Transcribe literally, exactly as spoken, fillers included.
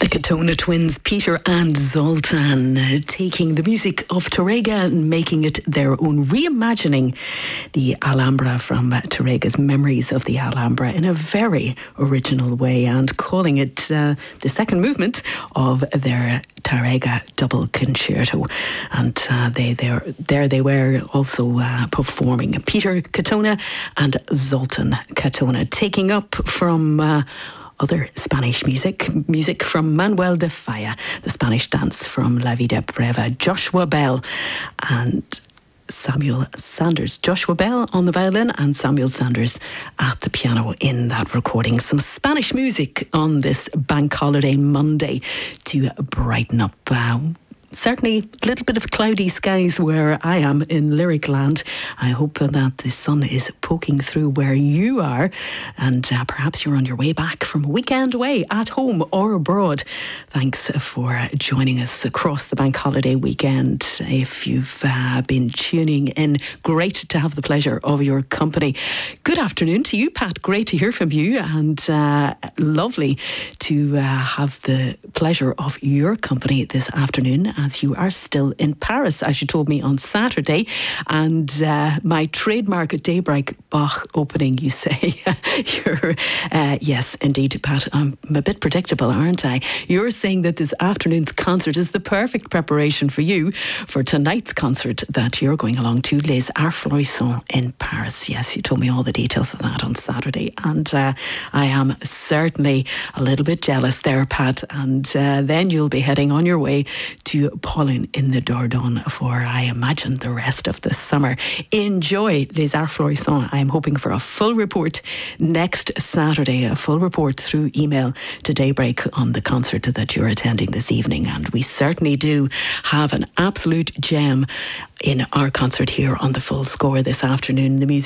The Katona twins, Peter and Zoltan, uh, taking the music of Tárrega and making it their own, reimagining the Alhambra from uh, Tárrega's memories of the Alhambra in a very original way, and calling it uh, the second movement of their Tárrega double concerto. And uh, they there there they were also uh, performing, Peter Katona and Zoltan Katona, taking up from Uh, other Spanish music, music from Manuel de Falla, the Spanish dance from La Vida Brava, Joshua Bell and Samuel Sanders. Joshua Bell on the violin and Samuel Sanders at the piano in that recording. Some Spanish music on this bank holiday Monday to brighten up uh, certainly a little bit of cloudy skies where I am in Lyric Land. I hope that the sun is poking through where you are, and uh, perhaps you're on your way back from a weekend away at home or abroad. Thanks for joining us across the bank holiday weekend. If you've uh, been tuning in, great to have the pleasure of your company. Good afternoon to you, Pat. Great to hear from you, and uh, lovely to uh, have the pleasure of your company this afternoon, as you are still in Paris, as you told me on Saturday. And uh, my trademark Daybreak Bach opening, you say. You're, uh, yes, indeed, Pat, I'm a bit predictable, aren't I? You're saying that this afternoon's concert is the perfect preparation for you for tonight's concert that you're going along to, Les Arts Florissants in Paris. Yes, you told me all the details of that on Saturday. And uh, I am certainly a little bit jealous there, Pat. And uh, then you'll be heading on your way to Paulin in the Dordogne for, I imagine, the rest of the summer. Enjoy Les Arts Florissants. I'm hoping for a full report next Saturday, a full report through email to Daybreak on the concert that you're attending this evening. And we certainly do have an absolute gem in our concert here on The Full Score this afternoon. The music